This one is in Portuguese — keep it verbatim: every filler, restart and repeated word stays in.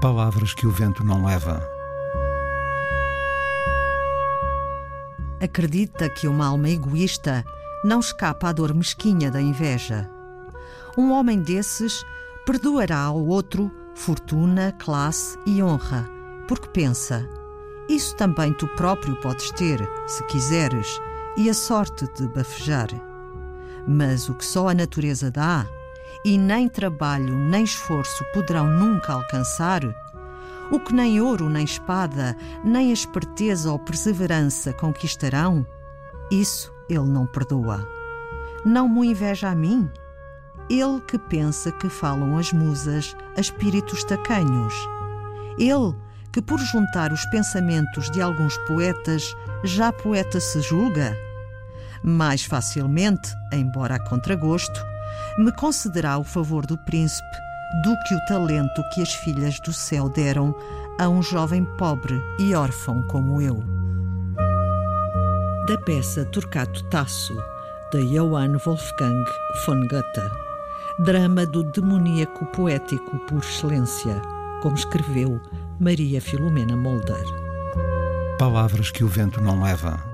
Palavras que o vento não leva. Acredita que uma alma egoísta não escapa à dor mesquinha da inveja. Um homem desses perdoará ao outro fortuna, classe e honra, porque pensa: isso também tu próprio podes ter, se quiseres, e a sorte de bafejar. Mas o que só a natureza dá, e nem trabalho nem esforço poderão nunca alcançar, o que nem ouro nem espada, nem a esperteza ou perseverança conquistarão, isso ele não perdoa. Não mo inveja a mim? Ele que pensa que falam as musas a espíritos tacanhos. Ele que por juntar os pensamentos de alguns poetas já poeta se julga. Mais facilmente, embora a contragosto, me concederá o favor do príncipe do que o talento que as filhas do céu deram a um jovem pobre e órfão como eu. Da peça Torquato Tasso, de Johann Wolfgang von Goethe, drama do demoníaco poético por excelência, como escreveu Maria Filomena Mulder. Palavras que o vento não leva.